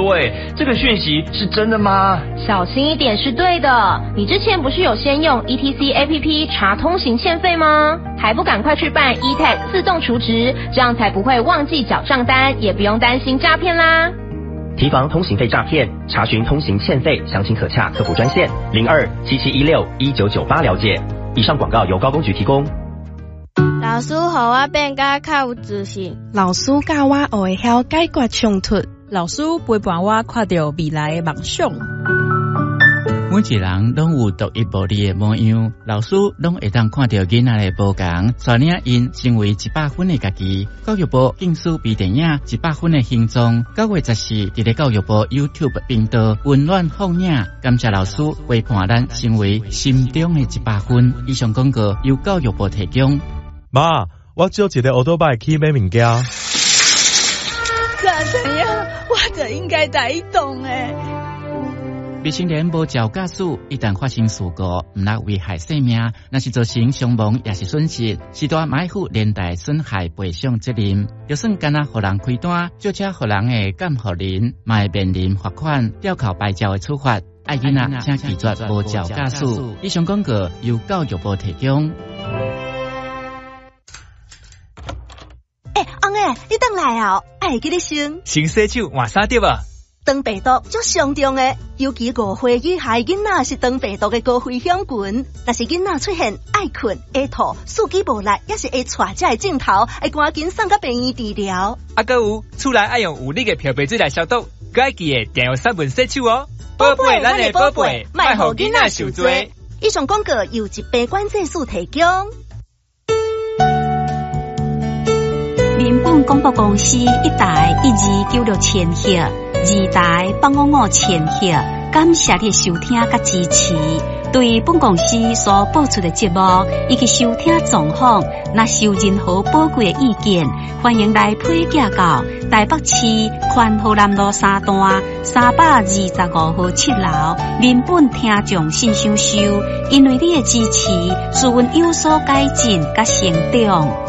多这个讯息是真的吗？ 小心一点是对的。你之前不是有先用 ETC APP 查通行欠费吗？还不赶快去办 eTag 自动储值，这样才不会忘记缴账单，也不用担心诈骗啦。 提防通行费诈骗，查询通行欠费，详情可洽客服专线0277161998了解。以上广告由高公局提供。 老师，互我变甲较有自信。 老师教我学会晓解决冲突。 老师陪伴我看到未来的梦想。 每一个人拢有独一无二的模样，老师拢会当看到囡仔的不同，带领因成为100分的家己。教育部竞选微电影100分的形状，9月14日在教育部 YouTube 频道温暖放映。感谢老师陪伴咱成为心中的100分。以上广告由教育部提供。 妈，我借一个奥多拜去买物件。 怎样？我就应该在移动未成年无照驾驶，一旦发生事故，唔能危害生命，若是造成伤亡也是损失，是大买负连带损害赔偿责任。就算干那互人开单，就车互人的监护人，嘛会面临罚款、吊扣牌照的处罚。爱囡仔请拒绝无照驾驶。以上广告由教育部提供。 翁你等来哦，爱记得先洗手换衫对吧？ 肠病毒足上重的，尤其5岁以下囡仔是肠病毒的高危险群。若是囡仔出现爱困、会吐、四肢无力，也是会带这个镜头，会赶紧送到病院治疗。 还有厝内爱用有力的漂白水来消毒，佮爱记得定用3分洗手哦。宝贝，咱的宝贝，莫互囡仔受罪。 以上广告由疾病管制署提供。 民本广播公司1台1296千赫，2台855千赫，感谢你的收听甲支持。对本公司所播出的节目以及收听状况，若是有任何宝贵的意见，欢迎来批寄到台北市宽和南路3段325号7楼民本听众信箱收。因为你的支持，使阮有所改进甲成长。